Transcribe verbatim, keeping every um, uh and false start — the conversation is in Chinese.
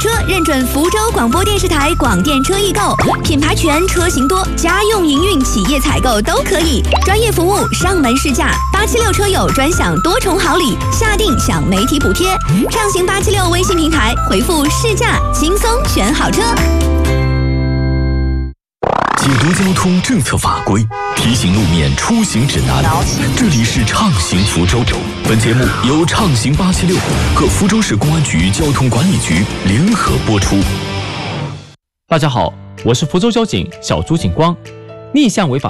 车认准福州广播电视台广电车易购，品牌全，车型多，家用营运、企业采购都可以，专业服务，上门试驾，八七六车友专享多重好礼，下定享媒体补贴。畅行八七六微信平台回复试驾，轻松选好车。 解读交通政策法规，提醒路面出行指南。这里是畅行福州，本节目由畅行八七六和福州市公安局交通管理局联合播出。 大家好，我是福州交警小朱警官。逆向违法